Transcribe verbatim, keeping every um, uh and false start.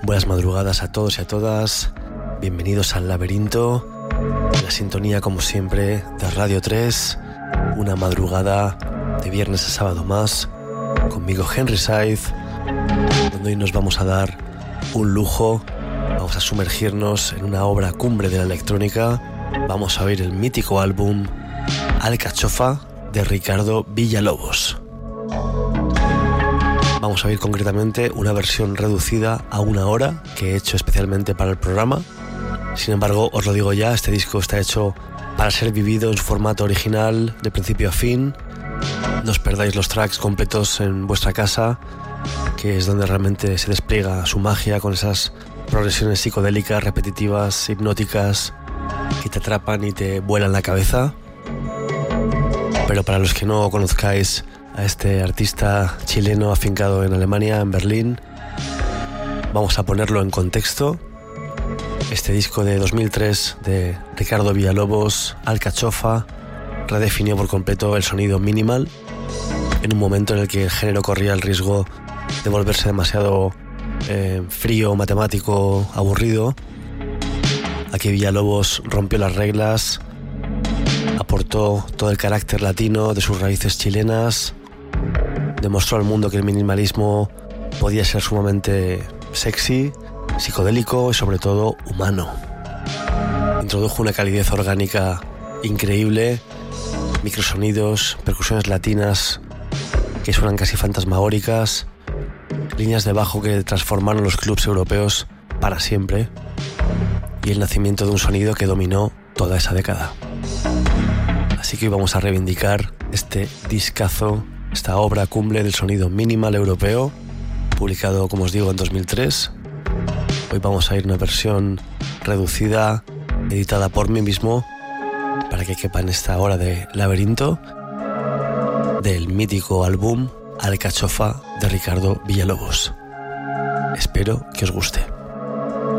Buenas madrugadas a todos y a todas. Bienvenidos al Laberinto, la sintonía como siempre de Radio tres. Una madrugada de viernes a sábado más, conmigo Henry Saiz, donde hoy nos vamos a dar un lujo. Vamos a sumergirnos en una obra cumbre de la electrónica. Vamos a oír el mítico álbum Alcachofa de Ricardo Villalobos. Vamos a oír concretamente una versión reducida a una hora que he hecho especialmente para el programa. Sin embargo, os lo digo ya, este disco está hecho para ser vivido en su formato original de principio a fin. No os perdáis los tracks completos en vuestra casa, que es donde realmente se despliega su magia con esas progresiones psicodélicas, repetitivas, hipnóticas, que te atrapan y te vuelan la cabeza. Pero para los que no conozcáis a este artista chileno afincado en Alemania, en Berlín, vamos a ponerlo en contexto. Este disco de dos mil tres de Ricardo Villalobos, Alcachofa, redefinió por completo el sonido minimal en un momento en el que el género corría el riesgo de volverse demasiado eh, frío, matemático, aburrido. Aquí Villalobos rompió las reglas, aportó todo el carácter latino de sus raíces chilenas, demostró al mundo que el minimalismo podía ser sumamente sexy, psicodélico y sobre todo humano. Introdujo una calidez orgánica increíble, microsonidos, percusiones latinas que suenan casi fantasmagóricas, líneas de bajo que transformaron los clubs europeos para siempre, y el nacimiento de un sonido que dominó toda esa década. Así que hoy vamos a reivindicar este discazo, esta obra cumbre del sonido minimal europeo, publicado, como os digo, en dos mil tres. Hoy vamos a ir a una versión reducida, editada por mí mismo, para que quepa en esta hora de laberinto, del mítico álbum Alcachofa de Ricardo Villalobos. Espero que os guste.